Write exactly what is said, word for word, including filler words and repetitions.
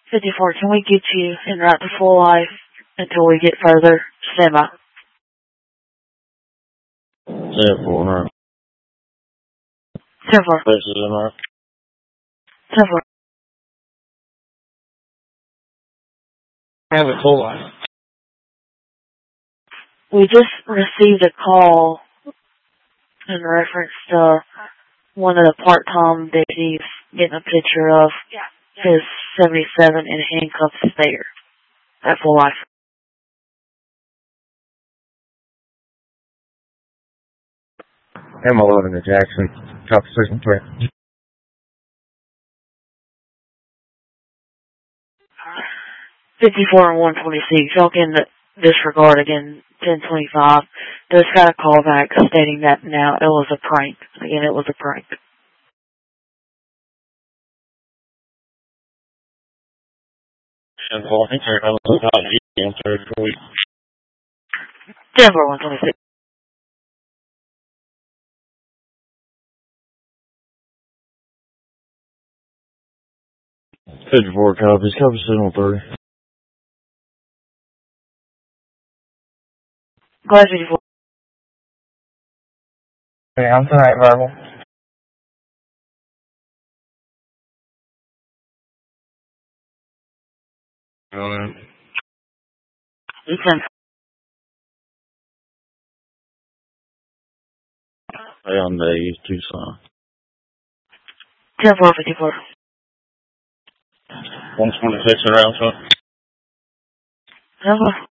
fifty-four, can we get you en route to full life until we get further? Stand by. ten four, right. ten four. This is en route. ten four. Have it full life. We just received a call in reference to one of the part-time deputies getting a picture of his seventy-seven in handcuffs there at full life. M eleven to Jackson. Top position three. fifty-four and one twenty-six. Y'all can disregard again ten twenty-five. Just got a call back stating that now it was a prank. Again, it was a prank. ten four, I think they're on thirty-four. ten four one twenty-six. fifty-four copies. Copy signal three. Go ahead, fifty-four. Okay, I'm tonight, verbal. Um, You can. Hey, on the East Tucson. ten four fifty-four. one twenty-six around, so. ten four.